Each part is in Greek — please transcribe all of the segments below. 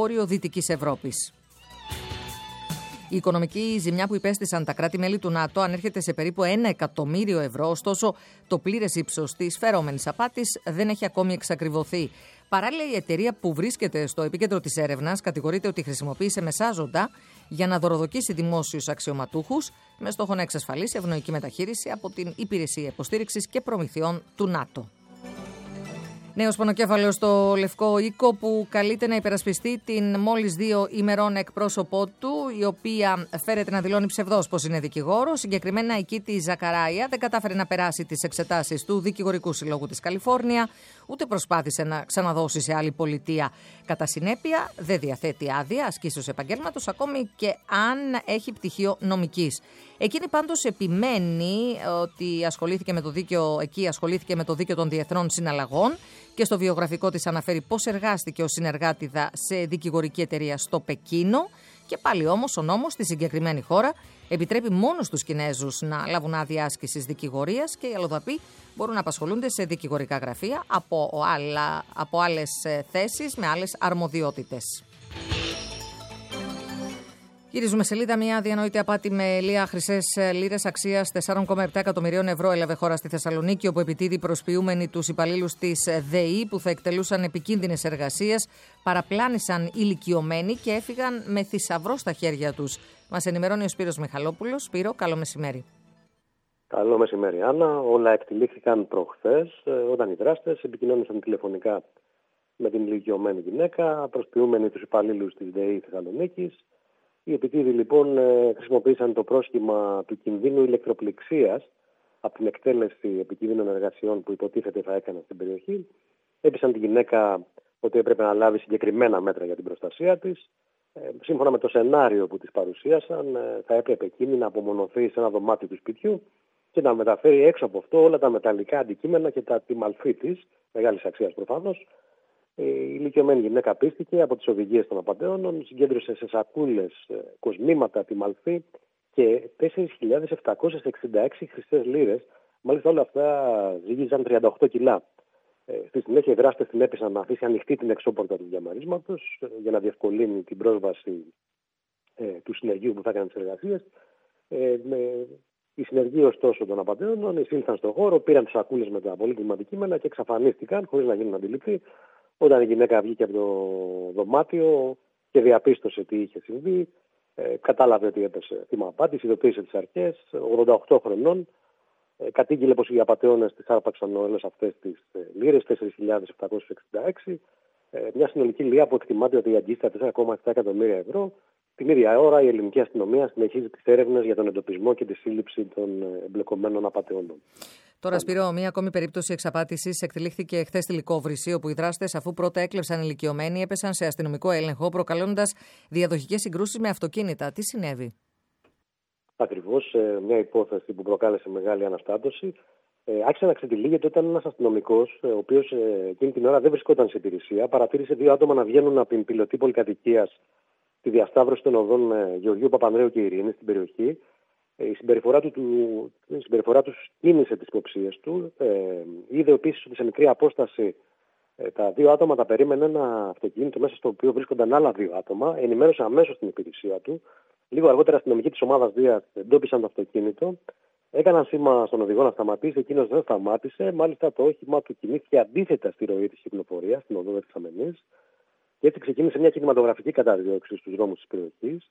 βόρειο-δυτικής Ευρώπης. Η οικονομική ζημιά που υπέστησαν τα κράτη-μέλη του ΝΑΤΟ ανέρχεται σε περίπου 1 εκατομμύριο ευρώ, ωστόσο το πλήρες ύψος της φερόμενης απάτης δεν έχει ακόμη εξακριβωθεί. Παράλληλα, η εταιρεία που βρίσκεται στο επίκεντρο της έρευνας κατηγορείται ότι χρησιμοποίησε μεσάζοντα για να δωροδοκίσει δημόσιους αξιωματούχους με στόχο να εξασφαλίσει ευνοϊκή μεταχείριση από την Υπηρεσία Υποστήριξης και Προμηθειών του ΝΑΤΟ. Νέος πονοκέφαλος στο Λευκό Οίκο που καλείται να υπερασπιστεί την μόλις 2 ημερών εκπρόσωπό του, η οποία φέρεται να δηλώνει ψευδώς πως είναι δικηγόρος. Συγκεκριμένα η Κίτη Ζακαράια δεν κατάφερε να περάσει τις εξετάσεις του Δικηγορικού Συλλόγου της Καλιφόρνια, ούτε προσπάθησε να ξαναδώσει σε άλλη πολιτεία. Κατά συνέπεια, δεν διαθέτει άδεια ασκήσεως επαγγέλματος, ακόμη και αν έχει πτυχίο νομικής. Εκείνη πάντως επιμένει ότι ασχολήθηκε με το δίκαιο των διεθνών συναλλαγών και στο βιογραφικό της αναφέρει πώς εργάστηκε ως συνεργάτηδα σε δικηγορική εταιρεία στο Πεκίνο. Και πάλι όμως ο νόμος στη συγκεκριμένη χώρα επιτρέπει μόνο στους Κινέζους να λάβουν άδεια άσκησης δικηγορίας και οι αλλοδαποί μπορούν να απασχολούνται σε δικηγορικά γραφεία από άλλες θέσεις με άλλες αρμοδιότητες. Γυρίζουμε σελίδα. Μια διανοητή απάτη με λία χρυσές λίρες αξίας 4,7 εκατομμυρίων ευρώ έλαβε χώρα στη Θεσσαλονίκη, όπου επιτίδη προσποιούμενοι τους υπαλλήλους της ΔΕΗ που θα εκτελούσαν επικίνδυνες εργασίες, παραπλάνησαν ηλικιωμένοι και έφυγαν με θησαυρό στα χέρια τους. Μας ενημερώνει ο Σπύρος Μιχαλόπουλος. Σπύρο, καλό μεσημέρι. Καλό μεσημέρι, Άννα. Όλα εκτελήχθηκαν προχθές όταν οι δράστες επικοινώνησαν τηλεφωνικά με την ηλικιωμένη γυναίκα, προσποιούμενοι τους υπαλλήλους της ΔΕΗ Θεσσαλονίκης. Οι επιτίδοι λοιπόν χρησιμοποίησαν το πρόσχημα του κινδύνου ηλεκτροπληξίας από την εκτέλεση επικίνδυνων εργασιών που υποτίθεται θα έκαναν στην περιοχή. Έπεισαν τη γυναίκα ότι έπρεπε να λάβει συγκεκριμένα μέτρα για την προστασία της. Σύμφωνα με το σενάριο που της παρουσίασαν, θα έπρεπε εκείνη να απομονωθεί σε ένα δωμάτιο του σπιτιού και να μεταφέρει έξω από αυτό όλα τα μεταλλικά αντικείμενα και τη μαλφή της, μεγάλης αξίας προφανώς. Η ηλικιωμένη γυναίκα πίστηκε από τις οδηγίες των απατεώνων, συγκέντρωσε σε σακούλες κοσμήματα τη μαλφή και 4.766 χρυσές λίρες. Μάλιστα όλα αυτά ζύγιζαν 38 κιλά. Στη συνέχεια οι δράστες την έπεισαν να αφήσει ανοιχτή την εξώπορτα του διαμερίσματος για να διευκολύνει την πρόσβαση του συνεργείου που θα έκανε τις εργασίες. Οι συνεργοί ωστόσο των απατεώνων εισήλθαν στον χώρο, πήραν τις σακούλες με τα πολύτιμα αντικείμενα και εξαφανίστηκαν χωρίς να γίνουν αντιληπτοί. Όταν η γυναίκα βγήκε από το δωμάτιο και διαπίστωσε τι είχε συμβεί, κατάλαβε ότι έπεσε θύμα απάτης, ειδοποίησε τις αρχές, 88 χρονών, κατήγγειλε πως οι απατεώνες της άρπαξαν όλες αυτές τις λίρες, 4.766, μια συνολική λία που εκτιμάται ότι αγγίζει 4,7 εκατομμύρια ευρώ. Την ίδια ώρα η ελληνική αστυνομία συνεχίζει τις έρευνες για τον εντοπισμό και τη σύλληψη των εμπλεκομένων απατεώνων. Τώρα, Σπύρο, μια ακόμη περίπτωση εξαπάτησης εκτελήχθηκε χθες στη Λυκόβρηση, όπου οι δράστες, αφού πρώτα έκλεψαν ηλικιωμένοι, έπεσαν σε αστυνομικό έλεγχο, προκαλώντας διαδοχικές συγκρούσεις με αυτοκίνητα. Τι συνέβη? Ακριβώς, μια υπόθεση που προκάλεσε μεγάλη αναστάτωση. Άρχισε να ξετυλίγεται όταν ένας αστυνομικός, ο οποίος εκείνη την ώρα δεν βρισκόταν σε υπηρεσία, παρατήρησε δύο άτομα να βγαίνουν από την πιλωτή πολυκατοικίας τη διασταύρωση των οδών Γεωργίου Παπανδρέου και Ειρήνης στην περιοχή. Η συμπεριφορά του κίνησε τις υποψίες του. Είδε επίσης ότι σε μικρή απόσταση τα δύο άτομα τα περίμενε ένα αυτοκίνητο μέσα στο οποίο βρίσκονταν άλλα δύο άτομα. Ενημέρωσε αμέσως την υπηρεσία του. Λίγο αργότερα, αστυνομικοί της ομάδας Δίας εντόπισαν το αυτοκίνητο. Έκαναν σήμα στον οδηγό να σταματήσει. Εκείνος δεν σταμάτησε. Μάλιστα, το όχημά του κινήθηκε αντίθετα στη ροή της κυκλοφορίας, στην οδό Δεξαμενής. Και έτσι ξεκίνησε μια κινηματογραφική καταδίωξη στους δρόμους της περιοχής.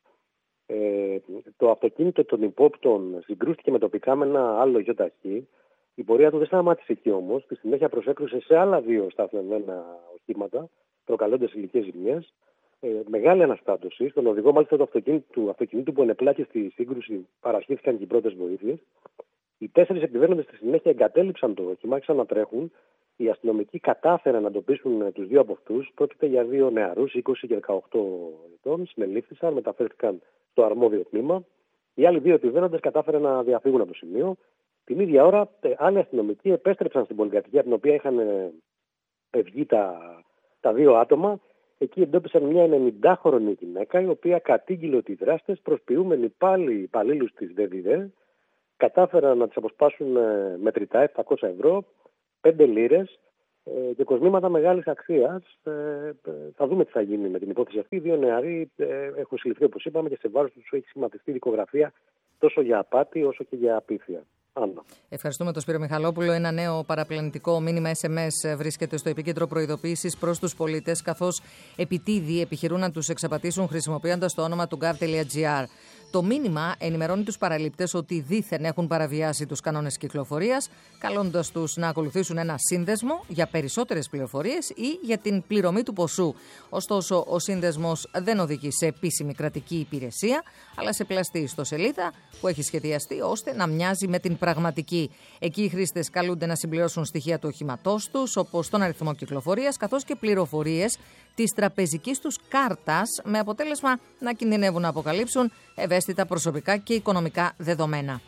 Το αυτοκίνητο των υπόπτων συγκρούστηκε με τοπικά με ένα άλλο γιοταχή. Η πορεία του δεν σταμάτησε εκεί όμως. Στη συνέχεια προσέκρουσε σε άλλα δύο σταθμευμένα οχήματα, προκαλώντας ηλικές ζημιές. Μεγάλη αναστάτωση. Στον οδηγό, μάλιστα, του αυτοκινήτου που ενεπλάκη στη σύγκρουση, παρασχέθηκαν και οι πρώτες βοήθειες. Οι 4 επιβαίνοντες στη συνέχεια εγκατέλειψαν το όχημα, άρχισαν να τρέχουν. Οι αστυνομικοί κατάφεραν να εντοπίσουν τους δύο από αυτούς. Πρόκειται για δύο νεαρούς, 20 και 18 ετών. Συνελήφθησαν, μεταφέρθηκαν στο αρμόδιο τμήμα. Οι άλλοι δύο επιβαίνοντες κατάφεραν να διαφύγουν από το σημείο. Την ίδια ώρα, άλλοι αστυνομικοί επέστρεψαν στην πολυκατοικία από την οποία είχαν βγει τα δύο άτομα. Εκεί εντόπισαν μια 90χρονη γυναίκα, η οποία κατήγγειλε ότι οι δράστες, προσποιούμενοι πάλι υπαλλήλους της ΔΕΔΙΔΕ, κατάφεραν να τις αποσπάσουν μετρητά 700 ευρώ, 5 λίρες και κοσμήματα μεγάλης αξίας. Θα δούμε τι θα γίνει με την υπόθεση αυτή. Οι δύο νεαροί έχουν συλληφθεί, όπως είπαμε, και σε βάρος τους έχει σχηματιστεί δικογραφία τόσο για απάτη όσο και για απίθεια. Άννα. Ευχαριστούμε τον Σπύρο Μιχαλόπουλο. Ένα νέο παραπλανητικό μήνυμα SMS βρίσκεται στο επίκεντρο προειδοποίησης προς τους πολίτες, καθώς επιτίδιοι επιχειρούν να τους εξαπατήσουν χρησιμοποιώντας το όνομα του gov.gr. Το μήνυμα ενημερώνει τους παραλήπτες ότι δήθεν έχουν παραβιάσει τους κανόνες κυκλοφορίας, καλώντας τους να ακολουθήσουν ένα σύνδεσμο για περισσότερες πληροφορίες ή για την πληρωμή του ποσού. Ωστόσο, ο σύνδεσμος δεν οδηγεί σε επίσημη κρατική υπηρεσία, αλλά σε πλαστή ιστοσελίδα που έχει σχεδιαστεί ώστε να μοιάζει με την πραγματική. Εκεί οι χρήστες καλούνται να συμπληρώσουν στοιχεία του οχήματός τους, όπως τον αριθμό κυκλοφορίας, καθώς και πληροφορίες της τραπεζικής τους κάρτας, με αποτέλεσμα να κινδυνεύουν να αποκαλύψουν ευαίσθητα προσωπικά και οικονομικά δεδομένα.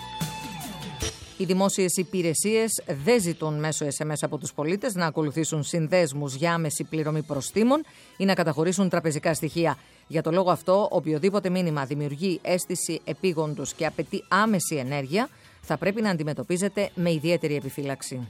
Οι δημόσιες υπηρεσίες δεν ζητούν μέσω SMS από τους πολίτες να ακολουθήσουν συνδέσμους για άμεση πληρωμή προστίμων ή να καταχωρήσουν τραπεζικά στοιχεία. Για το λόγο αυτό, οποιοδήποτε μήνυμα δημιουργεί αίσθηση επίγοντος και απαιτεί άμεση ενέργεια, θα πρέπει να αντιμετωπίζεται με ιδιαίτερη επιφύλαξη.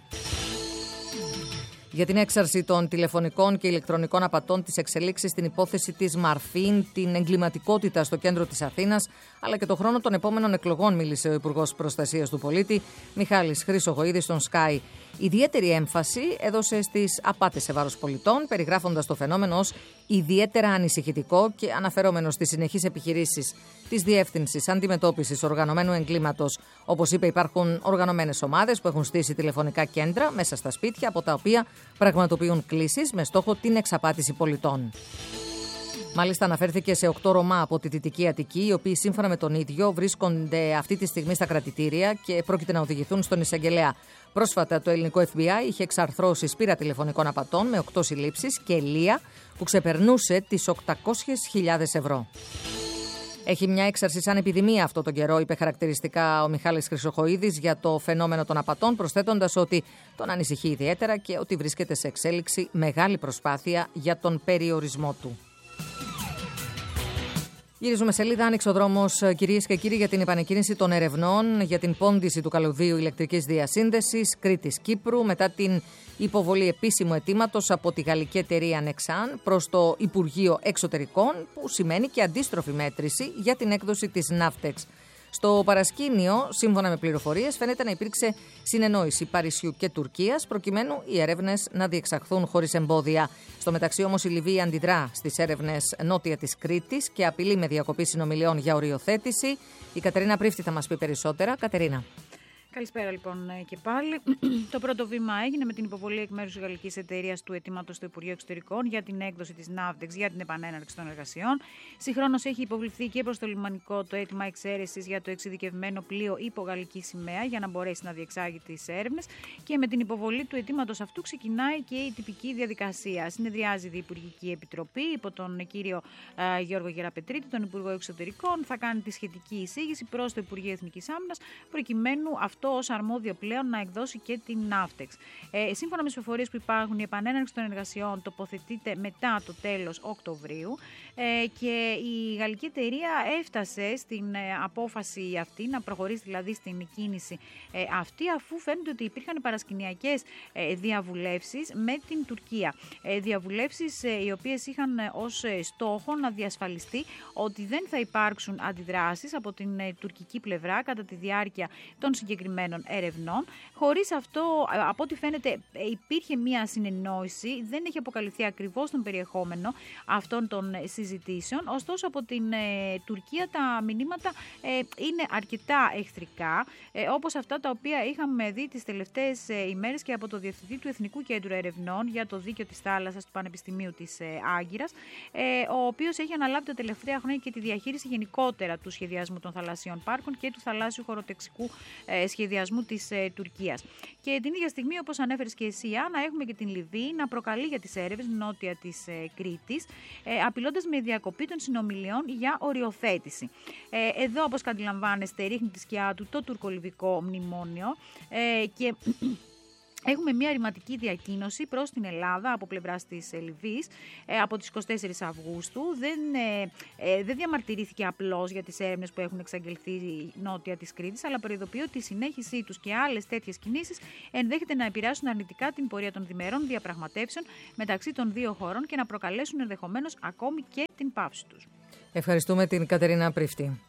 Για την έξαρση των τηλεφωνικών και ηλεκτρονικών απατών, τις εξελίξεις στην υπόθεση της Μαρφίν, την εγκληματικότητα στο κέντρο της Αθήνας, αλλά και το χρόνο των επόμενων εκλογών, μίλησε ο Υπουργός Προστασίας του Πολίτη, Μιχάλης Χρυσοχοΐδης, στον Sky. Ιδιαίτερη έμφαση έδωσε στις απάτες σε βάρος πολιτών, περιγράφοντας το φαινόμενο ως ιδιαίτερα ανησυχητικό και αναφερόμενο στις συνεχείς επιχειρήσεις της Διεύθυνσης Αντιμετώπισης Οργανωμένου Εγκλήματος. Όπως είπε, υπάρχουν οργανωμένες ομάδες που έχουν στήσει τηλεφωνικά κέντρα μέσα στα σπίτια, από τα οποία πραγματοποιούν κλήσεις με στόχο την εξαπάτηση πολιτών. Μάλιστα, αναφέρθηκε σε 8 Ρωμά από τη Δυτική Αττική, οι οποίοι σύμφωνα με τον ίδιο βρίσκονται αυτή τη στιγμή στα κρατητήρια και πρόκειται να οδηγηθούν στον εισαγγελέα. Πρόσφατα, το ελληνικό FBI είχε εξαρθρώσει σπήρα τηλεφωνικών απατών με 8 συλλήψεις και ελεία που ξεπερνούσε τις 800.000 ευρώ. Έχει μια έξαρση σαν επιδημία αυτό τον καιρό, είπε χαρακτηριστικά ο Μιχάλης Χρυσοχοΐδης για το φαινόμενο των απατών, προσθέτοντας ότι τον ανησυχεί ιδιαίτερα και ότι βρίσκεται σε εξέλιξη μεγάλη προσπάθεια για τον περιορισμό του. Γυρίζουμε σελίδα. Άνοιξε ο δρόμος, κυρίες και κύριοι, για την επανεκκίνηση των ερευνών για την πόντιση του καλωδίου ηλεκτρικής διασύνδεσης Κρήτης-Κύπρου μετά την υποβολή επίσημου αιτήματος από τη γαλλική εταιρεία Nexan προς το Υπουργείο Εξωτερικών, που σημαίνει και αντίστροφη μέτρηση για την έκδοση της Navtex. Στο παρασκήνιο, σύμφωνα με πληροφορίες, φαίνεται να υπήρξε συνεννόηση Παρισιού και Τουρκίας προκειμένου οι έρευνες να διεξαχθούν χωρίς εμπόδια. Στο μεταξύ όμως η Λιβύη αντιδρά στις έρευνες νότια της Κρήτης και απειλεί με διακοπή συνομιλιών για οριοθέτηση. Η Κατερίνα Πρίφτη θα μας πει περισσότερα. Κατερίνα. Καλησπέρα λοιπόν και πάλι. Το πρώτο βήμα έγινε με την υποβολή εκ μέρους της γαλλικής εταιρείας του αιτήματος στο Υπουργείο Εξωτερικών για την έκδοση της Navtex για την επανέναρξη των εργασιών. Συγχρόνως έχει υποβληθεί και προς το λιμανικό το αίτημα εξαίρεσης για το εξειδικευμένο πλοίο υπό γαλλική σημαία για να μπορέσει να διεξάγει τις έρευνες. Και με την υποβολή του αιτήματος αυτού ξεκινάει και η τυπική διαδικασία. Συνεδριάζει η Διυπουργική Επιτροπή υπό τον κύριο Γιώργο Γεραπετρίτη, τον Υπουργό Εξωτερικών. Θα κάνει τη σχετική εισήγηση προς το Υπουργείο Εθνικής Άμυνας, προκειμένου αυτό ως αρμόδιο πλέον να εκδώσει και την Navtex. Σύμφωνα με τις πληροφορίες που υπάρχουν, η επανέναρξη των εργασιών τοποθετείται μετά το τέλος Οκτωβρίου και η γαλλική εταιρεία έφτασε στην απόφαση αυτή, να προχωρήσει δηλαδή στην κίνηση αυτή, αφού φαίνεται ότι υπήρχαν παρασκηνιακές διαβουλεύσεις με την Τουρκία. Διαβουλεύσεις οι οποίες είχαν ως στόχο να διασφαλιστεί ότι δεν θα υπάρξουν αντιδράσεις από την τουρκική πλευρά κατά τη διάρκεια των συγκεκριμένων ερευνών. Χωρίς αυτό, από ό,τι φαίνεται, υπήρχε μία συνεννόηση, δεν έχει αποκαλυφθεί ακριβώς τον περιεχόμενο αυτών των συζητήσεων. Ωστόσο, από την Τουρκία τα μηνύματα είναι αρκετά εχθρικά, όπως αυτά τα οποία είχαμε δει τις τελευταίες ημέρες και από το Διευθυντή του Εθνικού Κέντρου Ερευνών για το Δίκαιο της Θάλασσας του Πανεπιστημίου της Άγκυρας, ο οποίος έχει αναλάβει τα τελευταία χρόνια και τη διαχείριση γενικότερα του σχεδιασμού των θαλασσίων πάρκων και του θαλάσσιου χωροτεξικού σχεδιασμού της Τουρκίας. Και την ίδια στιγμή, όπως ανέφερες και εσύ, Άννα, έχουμε και την Λιβύη να προκαλεί για τις έρευνες νότια της Κρήτης, απειλώντας με διακοπή των συνομιλιών για οριοθέτηση. Εδώ, όπως αντιλαμβάνεστε, ρίχνει τη σκιά του το τουρκολιβικό μνημόνιο και Έχουμε μια ρηματική διακίνηση προς την Ελλάδα από πλευράς της Λιβύης από τις 24 Αυγούστου. Δεν διαμαρτυρήθηκε απλώς για τις έρευνες που έχουν εξαγγελθεί νότια της Κρήτης, αλλά προειδοποιεί ότι η συνέχισή τους και άλλες τέτοιες κινήσεις ενδέχεται να επηρεάσουν αρνητικά την πορεία των διμερών διαπραγματεύσεων μεταξύ των δύο χωρών και να προκαλέσουν ενδεχομένως ακόμη και την πάυση τους. Ευχαριστούμε την Κατερίνα Πρίφτη.